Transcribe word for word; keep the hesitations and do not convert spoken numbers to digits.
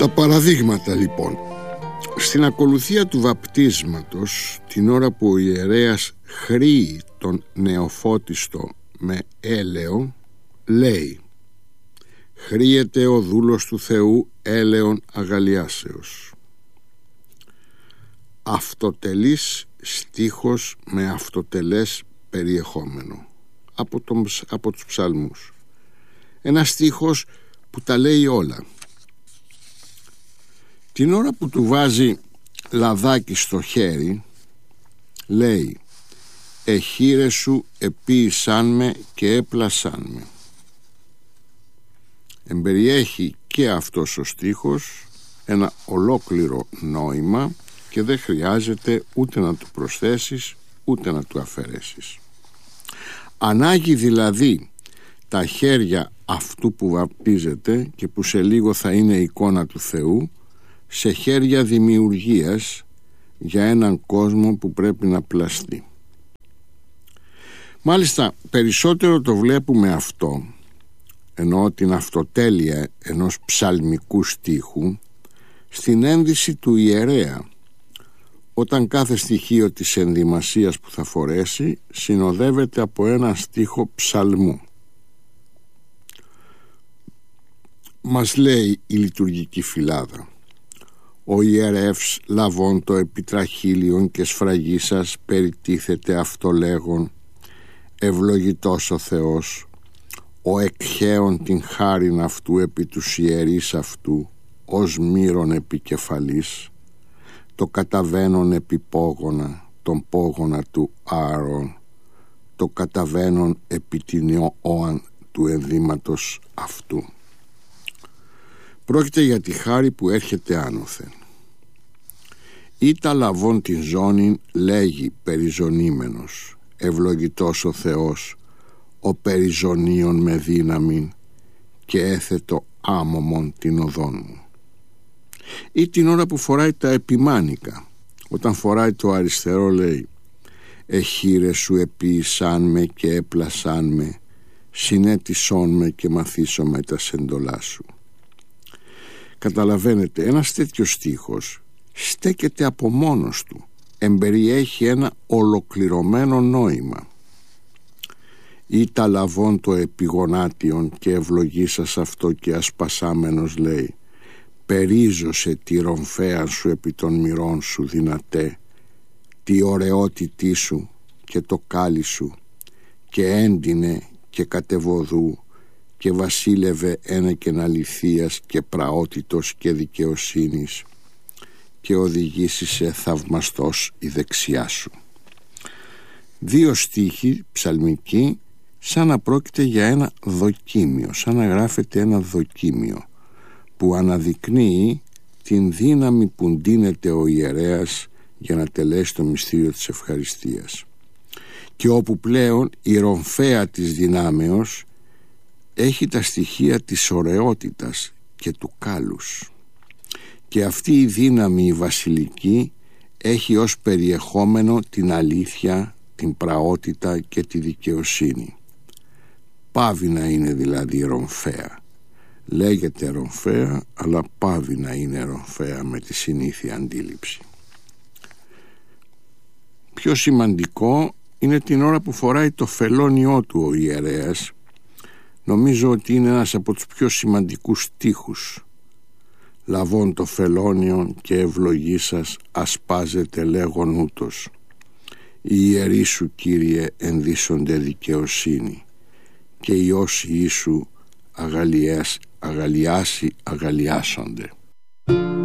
Τα παραδείγματα λοιπόν. Στην ακολουθία του βαπτίσματος, την ώρα που ο ιερέας χρήει τον νεοφώτιστο με έλαιο, λέει: «Χρήεται ο δούλος του Θεού έλεον αγαλιάσεως». Αυτοτελής στίχος με αυτοτελές περιεχόμενο από, τον, από τους ψαλμούς. Ένα στίχος που τα λέει όλα. Την ώρα που του βάζει λαδάκι στο χέρι, λέει: «Εχείρες σου επίησάν με και έπλασάν με». Εμπεριέχει και αυτός ο στίχος ένα ολόκληρο νόημα και δεν χρειάζεται ούτε να του προσθέσεις ούτε να του αφαιρέσεις. Ανάγει δηλαδή τα χέρια αυτού που βαπτίζεται και που σε λίγο θα είναι εικόνα του Θεού σε χέρια δημιουργίας για έναν κόσμο που πρέπει να πλαστεί. Μάλιστα περισσότερο το βλέπουμε αυτό, εννοώ την αυτοτέλεια ενός ψαλμικού στίχου, στην ένδυση του ιερέα, όταν κάθε στοιχείο της ενδυμασίας που θα φορέσει συνοδεύεται από ένα στίχο ψαλμού. Μας λέει η λειτουργική φυλάδα: «Ο ιερεύς λαβών το επιτραχύλιον και σφραγίσας περιτίθεται αυτό λέγον, ευλογητός ο Θεός, ο εκχέων την χάριν αυτού επί τους ιερείς αυτού, ως μύρον επικεφαλής, το καταβαίνον επί πόγωνα, τον πόγωνα του Άρων, το καταβαίνον επί την όαν του ενδύματος αυτού». Πρόκειται για τη χάρη που έρχεται άνωθεν. «Ήτα λαβών την ζώνην λέγει περιζωνήμενος, ευλογητός ο Θεός, ο περιζωνίων με δύναμην και έθετο άμωμον την οδόν μου». Ή την ώρα που φοράει τα επιμάνικα, όταν φοράει το αριστερό λέει: «Εχείρες σου επίησάν με και έπλασάν με, συνέτησόν με και μαθήσω με τα σεντολά σου». Καταλαβαίνετε, ένας τέτοιος στίχος στέκεται από μόνος του, εμπεριέχει ένα ολοκληρωμένο νόημα. «Ή τα λαβών το επιγονάτιον και ευλογήσας αυτό και ασπασάμενος» λέει: «Περίζωσε τη ρομφέα σου επί των μυρών σου δυνατέ, τη ωραιότητή σου και το κάλι σου, και έντινε και κατεβοδού και βασίλευε ένεκεν αληθείας και πραότητος και δικαιοσύνης, και οδηγήσει σε θαυμαστός η δεξιά σου». Δύο στίχοι ψαλμικοί, σαν να πρόκειται για ένα δοκίμιο, σαν να γράφεται ένα δοκίμιο που αναδεικνύει την δύναμη που ντύνεται ο ιερέας για να τελέσει το μυστήριο της ευχαριστίας, και όπου πλέον η ρομφαία της δυνάμεως έχει τα στοιχεία της ωραιότητας και του κάλους, και αυτή η δύναμη η βασιλική έχει ως περιεχόμενο την αλήθεια, την πραότητα και τη δικαιοσύνη. Πάβει να είναι δηλαδή ρομφαία. Λέγεται ρομφαία, αλλά πάβει να είναι ρομφαία με τη συνήθεια αντίληψη. Πιο σημαντικό είναι την ώρα που φοράει το φελόνιό του ο ιερέας. Νομίζω ότι είναι ένας από τους πιο σημαντικούς στίχους. «Λαβών το φελόνιον και ευλογή σας ασπάζεται λέγον ούτως. Οι ιεροί σου, Κύριε, ενδύσσονται δικαιοσύνη, και οι όσοι ίσου αγαλιάσει αγαλιάσονται».